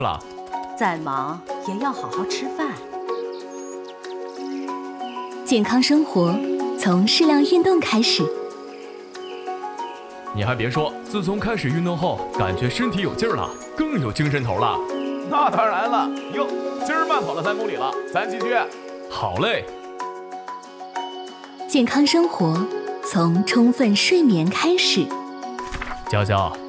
了。 再忙也要好好吃饭。 健康生活从适量运动开始。 你还别说，自从开始运动后，感觉身体有劲儿了，更有精神头了。 那当然了，哟，今儿慢跑了3公里了，咱继续。 好嘞。 健康生活从充分睡眠开始。 娇娇，